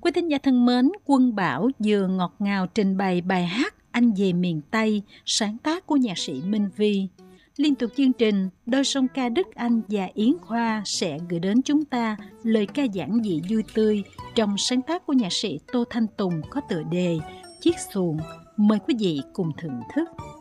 Quý thính giả thân mến, Quân Bảo vừa ngọt ngào trình bày bài hát Anh về miền Tây, sáng tác của nhạc sĩ Minh Vi. Liên tục chương trình, đôi song ca Đức Anh và Yến Khoa sẽ gửi đến chúng ta lời ca giản dị vui tươi trong sáng tác của nhạc sĩ Tô Thanh Tùng có tựa đề Chiếc xuồng. Mời quý vị cùng thưởng thức.